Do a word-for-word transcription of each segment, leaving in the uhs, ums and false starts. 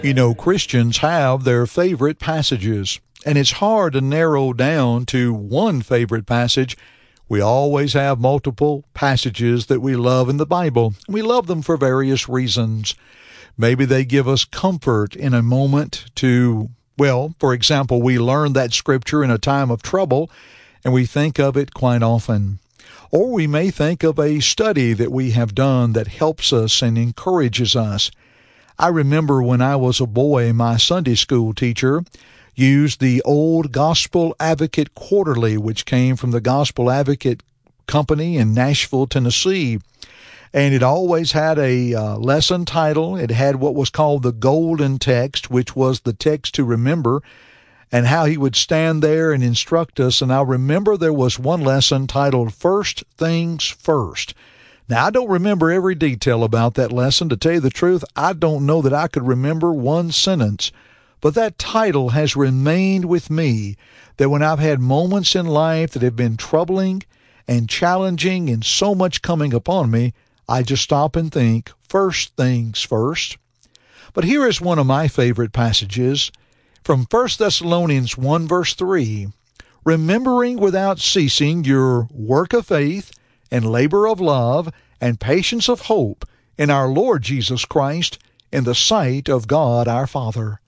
You know, Christians have their favorite passages, and it's hard to narrow down to one favorite passage. We always have multiple passages that we love in the Bible. We love them for various reasons. Maybe they give us comfort in a moment to, well, for example, we learn that scripture in a time of trouble, and we think of it quite often. Or we may think of a study that we have done that helps us and encourages us. I remember when I was a boy, my Sunday school teacher used the old Gospel Advocate Quarterly, which came from the Gospel Advocate Company in Nashville, Tennessee. And it always had a uh, lesson title. It had what was called the Golden Text, which was the text to remember, and how he would stand there and instruct us. And I remember there was one lesson titled First Things First. Now, I don't remember every detail about that lesson. To tell you the truth, I don't know that I could remember one sentence. But that title has remained with me, that when I've had moments in life that have been troubling and challenging and so much coming upon me, I just stop and think, first things first. But here is one of my favorite passages from First Thessalonians one, verse three. Remembering without ceasing your work of faith and labor of love and patience of hope in our Lord Jesus Christ in the sight of God our Father.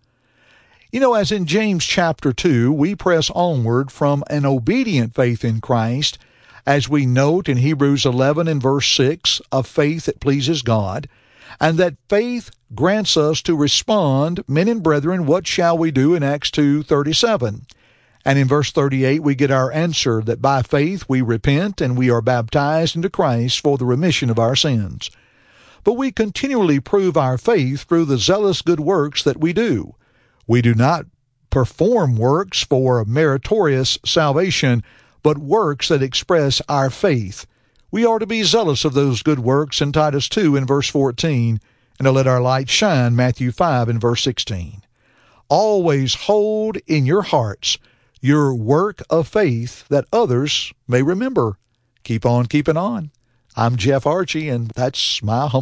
You know, as in James chapter two, we press onward from an obedient faith in Christ, as we note in Hebrews eleven and verse six, of faith that pleases God, and that faith grants us to respond, men and brethren, what shall we do in Acts two thirty-seven? And in verse thirty-eight, we get our answer that by faith we repent and we are baptized into Christ for the remission of our sins. But we continually prove our faith through the zealous good works that we do. We do not perform works for meritorious salvation, but works that express our faith. We are to be zealous of those good works in Titus two in verse fourteen, and to let our light shine, Matthew five in verse sixteen. Always hold in your hearts your work of faith that others may remember. Keep on keeping on. I'm Jeff Archie, and that's my humble